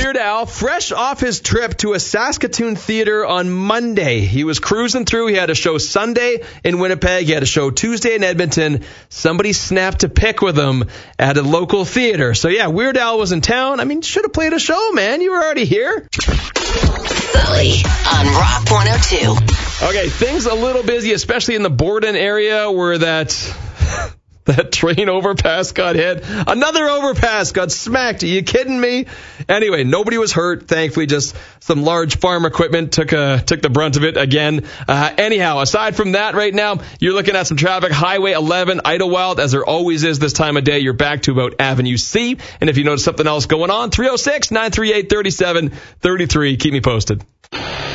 Weird Al, fresh off his trip to a Saskatoon theater on Monday. He was cruising through. He had a show Sunday in Winnipeg. He had a show Tuesday in Edmonton. Somebody snapped a pic with him at a local theater. So, yeah, Weird Al was in town. I mean, should have played a show, man. You were already here. Sully on Rock 102. Okay, things a little busy, especially in the Borden area where that train overpass got hit. Another overpass got smacked. Are you kidding me? Anyway, nobody was hurt. Thankfully, just some large farm equipment took the brunt of it again. Anyhow, aside from that, right now, you're looking at some traffic. Highway 11, Idlewild, as there always is this time of day. You're back to about Avenue C. And if you notice something else going on, 306-938-3733. Keep me posted.